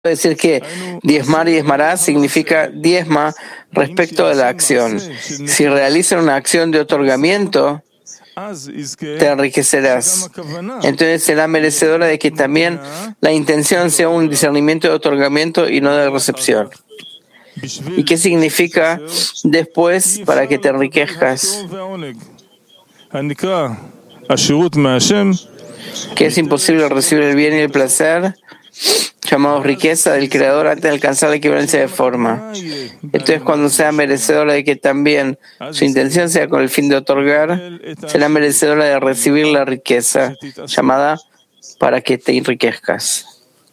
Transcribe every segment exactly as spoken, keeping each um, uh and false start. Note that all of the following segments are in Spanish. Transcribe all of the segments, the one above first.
decir que diezmar y diezmarás significa diezma respecto a la acción. Si realizan una acción de otorgamiento, te enriquecerás. Entonces será merecedora de que también la intención sea un discernimiento de otorgamiento y no de recepción. ¿Y qué significa después para que te enriquezcas? Que es imposible recibir el bien y el placer, llamados riqueza del Creador, antes de alcanzar la equivalencia de forma. Entonces, cuando sea merecedora de que también su intención sea con el fin de otorgar, será merecedora de recibir la riqueza, llamada para que te enriquezcas.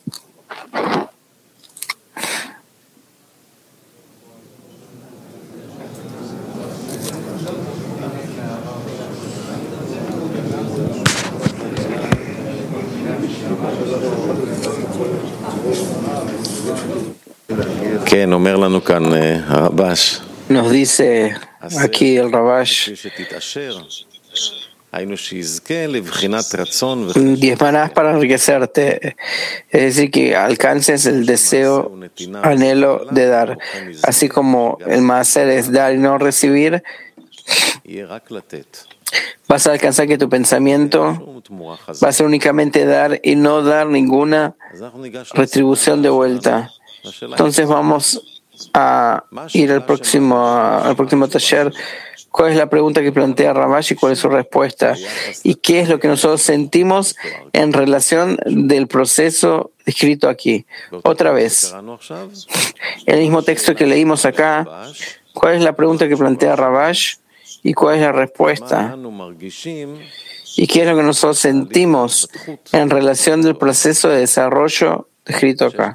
Nos dice aquí el Rabash: diezmarás para enriquecerte, es decir, que alcances el deseo, anhelo de dar, así como el maaser es dar y no recibir. Vas a alcanzar que tu pensamiento va a ser únicamente dar y no dar ninguna retribución de vuelta. Entonces vamos a ir al próximo, al próximo taller. ¿Cuál es la pregunta que plantea Rabash y cuál es su respuesta? ¿Y qué es lo que nosotros sentimos en relación del proceso escrito aquí? Otra vez, el mismo texto que leímos acá, ¿cuál es la pregunta que plantea Rabash y cuál es la respuesta? ¿Y qué es lo que nosotros sentimos en relación del proceso de desarrollo escrito acá?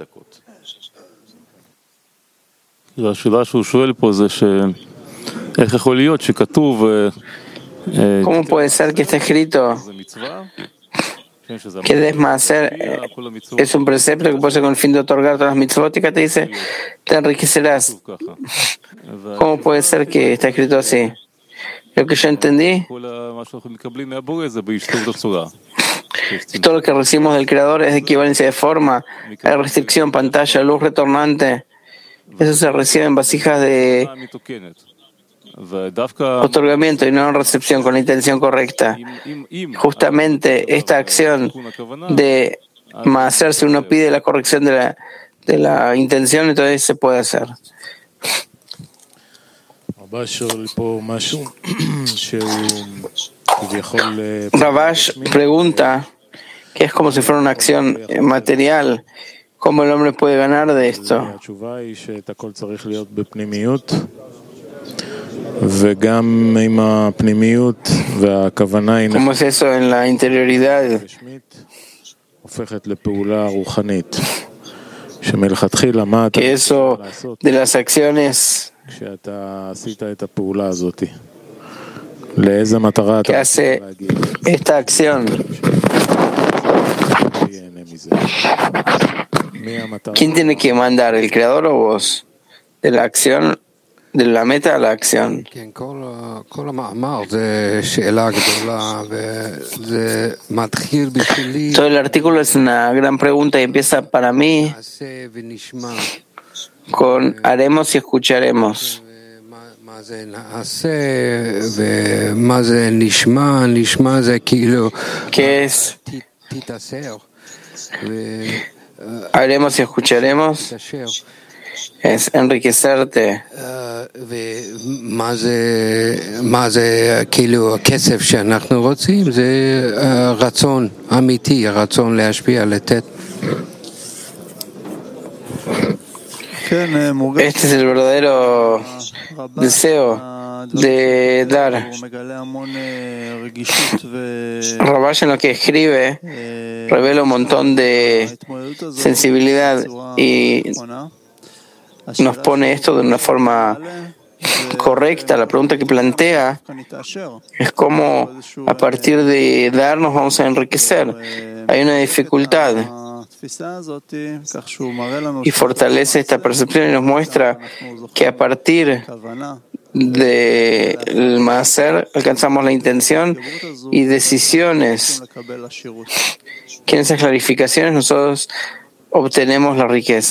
¿Cómo puede ser que está escrito que desmacer es un precepto que puede ser con el fin de otorgar todas las mitzvot? Y acá te dice, te enriquecerás. ¿Cómo puede ser que está escrito así? Lo que yo entendí, todo lo que recibimos del Creador es de equivalencia de forma, hay restricción, pantalla, luz retornante. Eso se recibe en vasijas de otorgamiento y no en recepción, con la intención correcta. Justamente esta acción de maaser, si uno pide la corrección de la, de la intención, entonces se puede hacer. Rabash pregunta que es como si fuera una acción material. ¿Cómo el hombre puede ganar de esto? ¿Cómo es eso en la interioridad? Que eso de las acciones que hace esta acción, ¿quién tiene que mandar, el Creador o vos? De la acción, de la meta a la acción. Todo el artículo es una gran pregunta y empieza para mí con haremos y escucharemos. ¿Qué es? Haremos y escucharemos. Es enriquecerte. Este es el verdadero deseo de dar. Rabash en lo que escribe revela un montón de sensibilidad y nos pone esto de una forma correcta. La pregunta que plantea es cómo a partir de dar nos vamos a enriquecer. Hay una dificultad y fortalece esta percepción y nos muestra que a partir del maaser alcanzamos la intención y decisiones, que en esas clarificaciones nosotros obtenemos la riqueza.